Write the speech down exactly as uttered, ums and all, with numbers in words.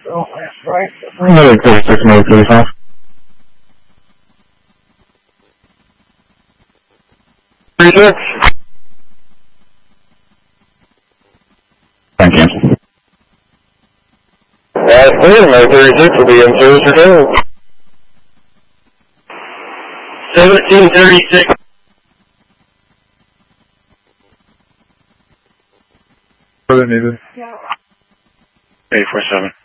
Oh, that's right. Another thirty-six, another thirty-five. thirty-six. Thank you. Last clear, my thirty-six will be in service for ten. seventeen thirty-six. Further needed. Yeah. eight four seven.